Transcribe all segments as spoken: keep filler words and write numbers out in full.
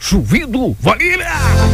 chovido, Valíria!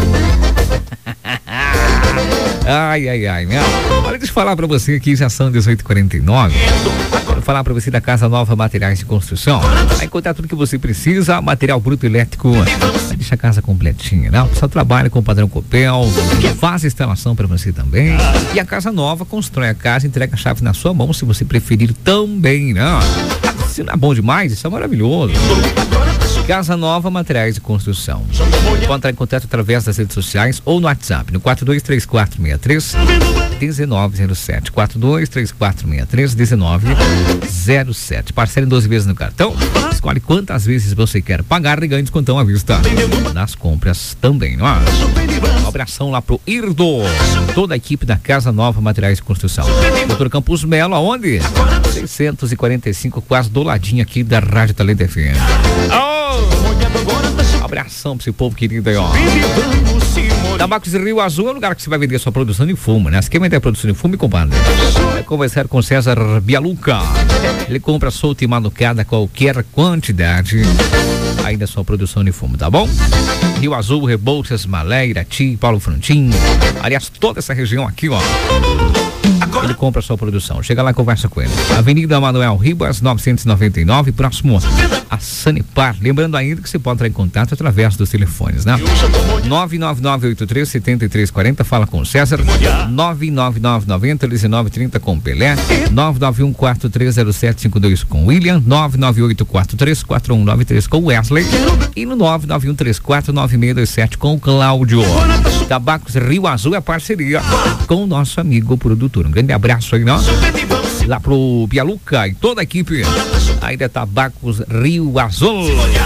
Ai, ai, ai, meu. Olha, deixa eu falar pra você aqui, já são dezoito e quarenta e nove. Vou falar pra você da Casa Nova Materiais de Construção. Vai encontrar tudo que você precisa, material bruto elétrico, deixa a casa completinha, né? O pessoal trabalha com o padrão Copel, faz a instalação pra você também. E a Casa Nova constrói a casa, entrega a chave na sua mão, se você preferir também, né? Se não é bom demais, isso é maravilhoso. Casa Nova Materiais de Construção. Pode entrar em contato através das redes sociais ou no WhatsApp, no quatro dois três quatro seis três um nove zero sete. quatro dois três quatro seis três um nove zero sete. Parcela em doze vezes no cartão. Escolhe quantas vezes você quer pagar e ganha descontão à vista nas compras também, não é? Um abração lá pro Irdo, toda a equipe da Casa Nova Materiais de Construção. Doutor Campos Melo, aonde? seiscentos e quarenta e cinco, quase do ladinho aqui da Rádio Talento F M. Oh! Abração pra esse povo querido aí, ó. Tabacos Rio Azul é o lugar que você vai vender sua produção de fumo, né? Se quer vender produção de fumo, compadre, vai conversar com César Bialuca. Ele compra solta e manucada qualquer quantidade aí da sua produção de fumo, tá bom? Rio Azul, Rebouças, Malé, Irati, Paulo Frontin, aliás, toda essa região aqui, ó. Ele compra a sua produção. Chega lá e conversa com ele. Avenida Manuel Ribas, novecentos e noventa e nove, próximo a Sanepar. Lembrando ainda que você pode entrar em contato através dos telefones, né? nove nove nove oito três sete três quatro zero, fala com o César. nove nove nove nove zero um nove três zero com o Pelé. nove nove um quatro três zero sete cinco dois com o William. nove nove oito quatro três quatro um nove três com o Wesley. E no nove nove um três quatro nove seis dois sete com o Cláudio. Tabacos Rio Azul é parceria com o nosso amigo produtor. Um grande abraço aí, não? Lá pro Bialuca e toda a equipe aí da Tabacos Rio Azul.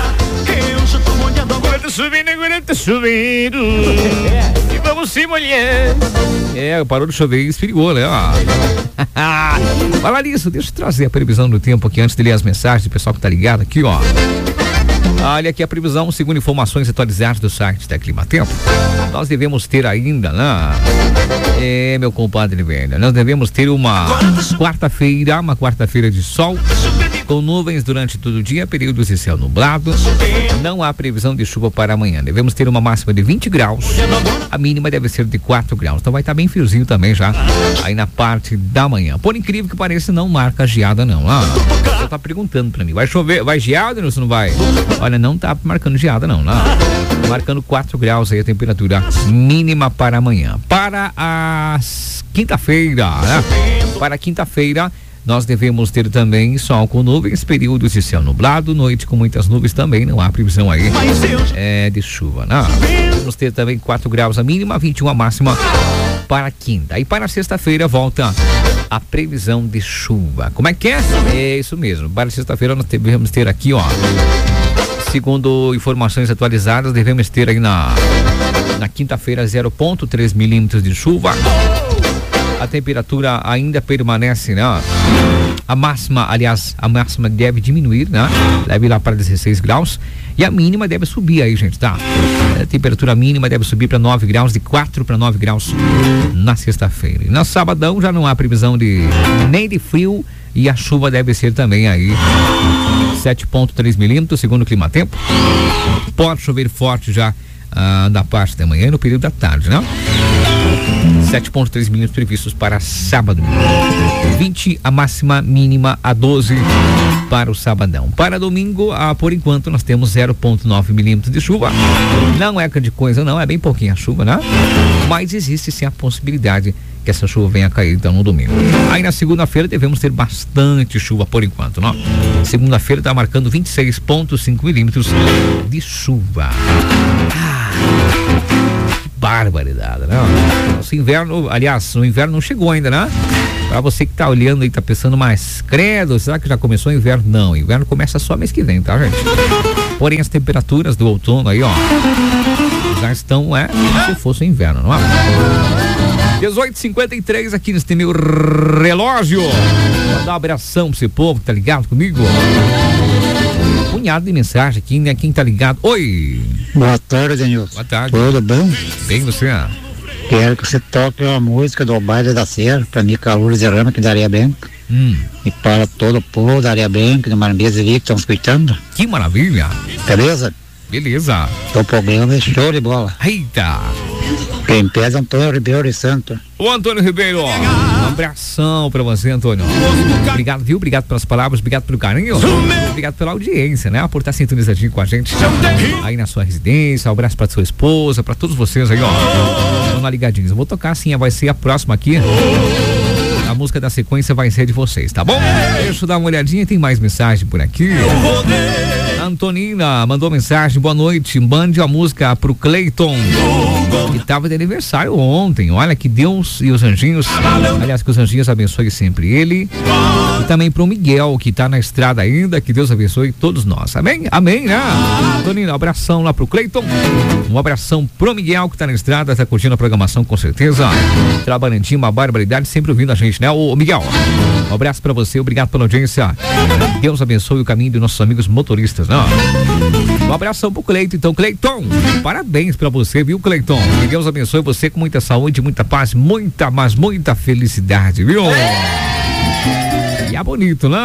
Agora tá subindo, agora tá subindo. E vamos se molhar. É, parou de chover e esfriou, né? Falar nisso, deixa eu trazer a previsão do tempo aqui antes de ler as mensagens do pessoal que tá ligado aqui, ó. Olha aqui a previsão, segundo informações atualizadas do site da Climatempo. Nós devemos ter ainda, né? É, meu compadre velho, nós devemos ter uma quarta-feira, uma quarta-feira de sol, com nuvens durante todo o dia, períodos de céu nublado. Não há previsão de chuva para amanhã. Devemos ter uma máxima de vinte graus, a mínima deve ser de quatro graus. Então vai estar bem friozinho também já, aí na parte da manhã. Por incrível que pareça, não marca geada não. Ah, você tá perguntando pra mim, vai chover, vai geada ou não vai? Olha, não tá marcando geada não, não. Marcando quatro graus aí a temperatura mínima para amanhã. Para a quinta-feira, né? Para quinta-feira, nós devemos ter também sol com nuvens, períodos de céu nublado, noite com muitas nuvens também, não há previsão aí é, de chuva, né? Vamos ter também quatro graus a mínima, vinte e um a máxima para a quinta. E para sexta-feira volta a previsão de chuva. Como é que é? É isso mesmo. Para sexta-feira nós devemos ter aqui, ó, segundo informações atualizadas, devemos ter aí na, na quinta-feira zero vírgula três milímetros de chuva. A temperatura ainda permanece, né? A máxima, aliás, a máxima deve diminuir, né? Deve ir lá para dezesseis graus. E a mínima deve subir aí, gente, tá? A temperatura mínima deve subir para nove graus, de quatro para nove graus na sexta-feira. E na sabadão já não há previsão de nem de frio e a chuva deve ser também aí sete vírgula três milímetros, segundo o Climatempo. Pode chover forte já ah, da parte da manhã e no período da tarde, né? sete vírgula três milímetros previstos para sábado. vinte a máxima, mínima a doze para o sabadão. Para domingo, ah, por enquanto, nós temos zero vírgula nove milímetros de chuva. Não é grande coisa, não, é bem pouquinha chuva, né? Mas existe sim a possibilidade que essa chuva venha a cair então no domingo. Aí na segunda-feira devemos ter bastante chuva por enquanto, não? Segunda-feira está marcando vinte e seis vírgula cinco milímetros de chuva. Ah, barbaridade, né? Nosso inverno, aliás, o inverno não chegou ainda, né? Para você que tá olhando e tá pensando, mas credo, será que já começou o inverno? Não, o inverno começa só mês que vem, tá, gente? Porém, as temperaturas do outono aí, ó, já estão, é, se fosse o inverno, não é? dezoito e cinquenta e três aqui nesse meu relógio. Vou dar um abração pra esse povo que tá ligado comigo. Um punhado de mensagem aqui, né? Quem tá ligado? Oi! Boa tarde, Denilson. Boa tarde. Tudo bem? Bem, você? Quero que você toque uma música do Baile da Serra, pra mim, Calores de Rama, que daria bem. Hum. E para todo o povo, daria bem, que no Marambês ali que estão escutando. Que maravilha! Beleza? Beleza. O programa é show de bola. Eita. Quem pesa é Antônio Ribeiro de Santo. Ô Antônio Ribeiro, um abração pra você, Antônio. Obrigado, viu? Obrigado pelas palavras, obrigado pelo carinho, obrigado pela audiência, né? Por estar sintonizadinho com a gente aí na sua residência. Um abraço pra sua esposa, pra todos vocês aí, ó. Estão ligadinhos. Eu vou tocar assim, vai ser a próxima aqui. A música da sequência vai ser de vocês, tá bom? Deixa eu dar uma olhadinha, tem mais mensagem por aqui. A Antonina mandou mensagem, boa noite, mande a música pro Cleiton, que tava de aniversário ontem. Olha, que Deus e os anjinhos, aliás, que os anjinhos abençoe sempre ele. E também pro Miguel, que tá na estrada ainda, que Deus abençoe todos nós. Amém? Amém, né? Antonina, um abração lá pro Cleiton, um abração pro Miguel, que tá na estrada, tá curtindo a programação com certeza. Trabalhandinho, uma barbaridade, sempre ouvindo a gente, né? Ô Miguel, um abraço pra você, obrigado pela audiência. Deus abençoe o caminho de nossos amigos motoristas, né? Um abração pro Cleiton, então, Cleiton, parabéns pra você, viu, Cleiton? Que Deus abençoe você com muita saúde, muita paz, muita, mas muita felicidade, viu? E é bonito, né?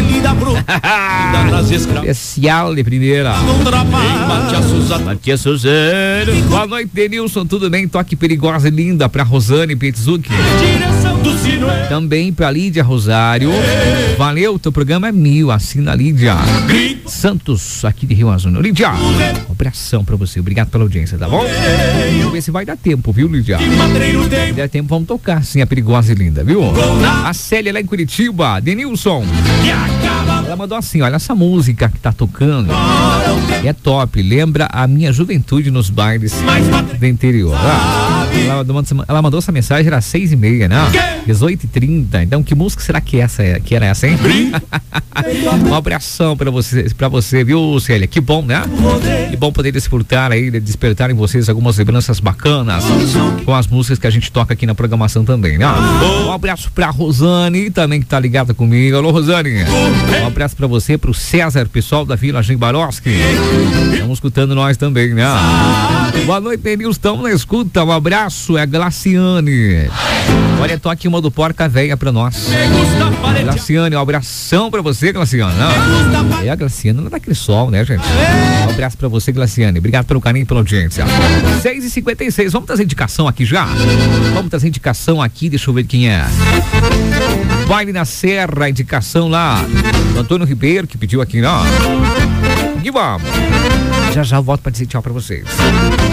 Especial de primeira. Matias Suzano. Boa noite, Denilson, tudo bem? Toque perigosa e linda pra Rosane Petzuki. Também pra Lídia Rosário. Valeu, teu programa é mil, assina Lídia Santos, aqui de Rio Azul. Lídia, um abração pra você, obrigado pela audiência, tá bom? Vamos ver se vai dar tempo, viu, Lídia? Se der tempo, vamos tocar sim, a perigosa e linda, viu? A Célia lá em Curitiba, Denilson, ela mandou assim, olha essa música que tá tocando, é top, lembra a minha juventude nos bailes do interior. Ah, ela, ela mandou essa mensagem, era seis e meia, né? dezoito e trinta, então que música será que, essa, que era essa, hein? Um abração pra você, pra você, viu, Célia? Que bom, né? Que bom poder desfrutar aí, despertar em vocês algumas lembranças bacanas com as músicas que a gente toca aqui na programação também, né? Um abraço pra Rosane, também que tá ligada comigo. Alô, Rosane. Um abraço pra você, pro César, pessoal da Vila Jimbarovski. Estamos escutando nós também, né? Boa noite, Denilson, estamos na escuta. Um abraço, é a Glaciane. Olha, toque uma do Porca Véia pra nós. Glaciane, um abração pra você, Glaciane. Não. É a Glaciane, não é daquele sol, né, gente? Um abraço pra você, Glaciane. Obrigado pelo carinho e pela audiência. seis e cinquenta e seis, vamos trazer indicação aqui já? Vamos trazer indicação aqui, deixa eu ver quem é. Baile na Serra, indicação lá do Antônio Ribeiro, que pediu aqui, ó. E vamos. Já já eu volto pra dizer tchau pra vocês.